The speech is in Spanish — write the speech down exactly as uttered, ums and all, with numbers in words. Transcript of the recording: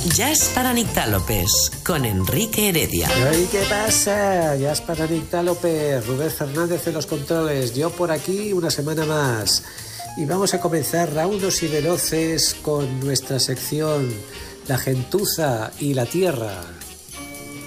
Jazz para Nictálopes, con Enrique Heredia. ¿Y qué pasa? Jazz para Nictálopes, Rubén Fernández en los controles, yo por aquí una semana más. Y vamos a comenzar raudos y veloces con nuestra sección La Gentuza y la Tierra.